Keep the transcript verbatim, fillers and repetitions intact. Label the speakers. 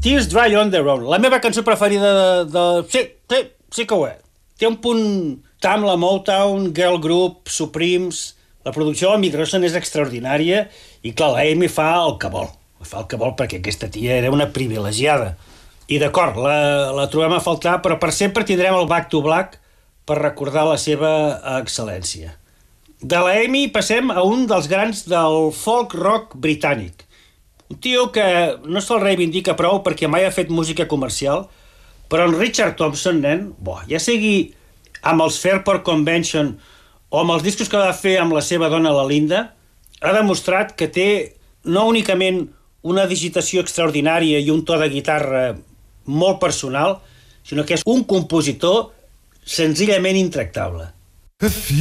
Speaker 1: Tears Dry on Their Own, la meva cançó preferida de... de... Sí, sí, sí que ho és. Té un punt Tamla Motown, Girl Group, Supremes... La producció de Mick Ronson és extraordinària i, clar, la Amy fa el que vol. Fa el que vol perquè aquesta tia era una privilegiada. I d'acord, la, la trobem a faltar, però per sempre tindrem el Back to Black per recordar la seva excel·lència. De la Amy passem a un dels grans del folk rock britànic. Un tio que no se'l reivindica prou perquè mai ha fet música comercial, però en Richard Thompson, nen, bo, ja sigui amb els Fairport Convention o amb els discos que va fer amb la seva dona, la Linda, ha demostrat que té no únicament una digitació extraordinària i un to de guitarra molt personal, sinó que és un compositor senzillament intractable.